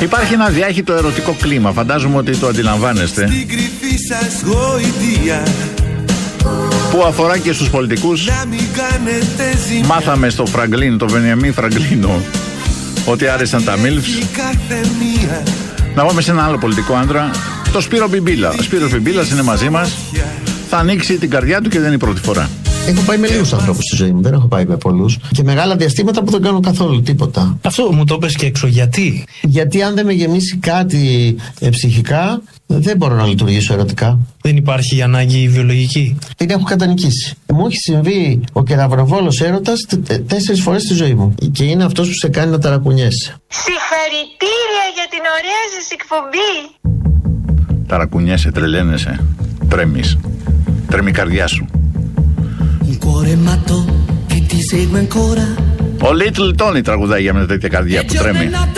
Υπάρχει ένα διάχυτο ερωτικό κλίμα, φαντάζομαι ότι το αντιλαμβάνεστε, που αφορά και στους πολιτικούς. Μάθαμε στο Φραγκλίν, το Βενιαμίν Φραγκλίνο, ότι άρεσαν τα μίλφς. Να πάμε σε ένα άλλο πολιτικό άντρα, το Σπύρο Μπιμπίλα. Ο Σπύρος Μπιμπίλας είναι μαζί μας. Θα ανοίξει την καρδιά του και δεν είναι η πρώτη φορά. Έχω πάει με λίγους ανθρώπους στη ζωή μου, δεν έχω πάει με πολλούς. Και μεγάλα διαστήματα που δεν κάνω καθόλου τίποτα. Αυτό μου το πες και έξω, γιατί? Γιατί αν δεν με γεμίσει κάτι ψυχικά, δεν μπορώ να λειτουργήσω ερωτικά. Δεν υπάρχει ανάγκη βιολογική. Την έχω κατανικήσει. Μου έχει συμβεί ο κεραυνοβόλος έρωτας 4 φορές στη ζωή μου. Και είναι αυτός που σε κάνει να ταρακουνιέσαι. Συγχαρητήρια για την ωραία σας εκπομπή. Ταρακουνιέσαι, τρελαίνεσαι, τρέμεις. Τρέμει η καρδιά σου. Ο Little Tony τραγουδάει για μια τέτοια καρδιά που τρέμει.